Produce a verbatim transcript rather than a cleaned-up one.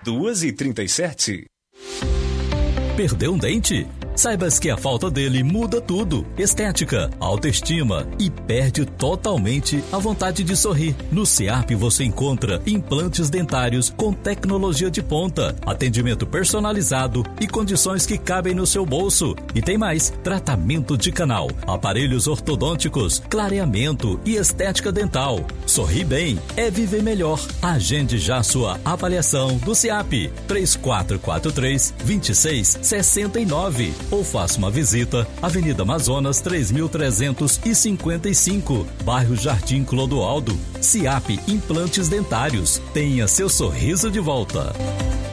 duas e trinta e sete. Perdeu um dente? Saibas que a falta dele muda tudo. Estética, autoestima e perde totalmente a vontade de sorrir. No SEAP você encontra implantes dentários com tecnologia de ponta, atendimento personalizado e condições que cabem no seu bolso. E tem mais, tratamento de canal, aparelhos ortodônticos, clareamento e estética dental. Sorrir bem é viver melhor. Agende já sua avaliação do SEAP. três quatro quatro três, dois seis seis nove ou faça uma visita, Avenida Amazonas três mil trezentos e cinquenta e cinco, bairro Jardim Clodoaldo. SEAP Implantes Dentários. Tenha seu sorriso de volta.